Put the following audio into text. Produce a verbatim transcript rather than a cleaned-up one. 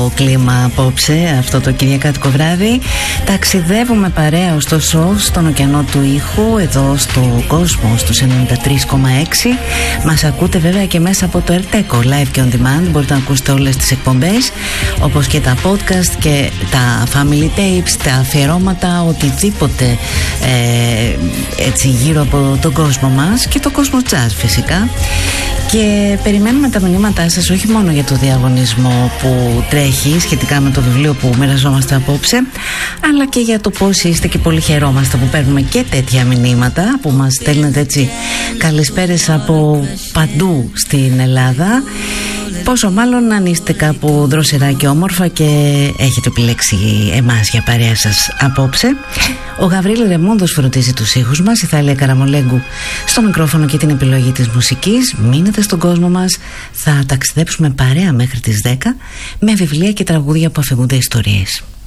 κλίμα απόψε, αυτό το κυριακάτικο βράδυ. Ταξιδεύουμε παρέα ωστόσο στον ωκεανό του ήχου, εδώ στο κόσμο, στους ενενήντα τρία κόμμα έξι. Μας ακούτε βέβαια και μέσα από το Ερτέκο, live και on demand. Μπορείτε να ακούσετε όλες τις εκπομπές, όπως και τα podcast και τα family tapes, τα αφιερώματα, οτιδήποτε ε, έτσι γύρω από τον κόσμο μας και το κόσμο jazz φυσικά. Και περιμένουμε τα μηνύματά σας όχι μόνο για το διαγωνισμό που τρέχει σχετικά με το βιβλίο που μοιραζόμαστε απόψε, αλλά και για το πώς είστε, και πολύ χαιρόμαστε που παίρνουμε και τέτοια μηνύματα που μας στέλνετε έτσι καλησπέρες από παντού στην Ελλάδα. Πόσο μάλλον αν είστε κάπου δροσερά και όμορφα και έχετε επιλέξει εμάς για παρέα σας απόψε. Ο Γαβρίλ Ρεμούντος φροντίζει τους ήχους μας, η Θάλια Καραμολέγκου στο μικρόφωνο και την επιλογή της μουσικής. Μείνετε στον κόσμο μας, θα ταξιδέψουμε παρέα μέχρι τις δέκα με βιβλία και τραγούδια που αφηγούνται ιστορίες.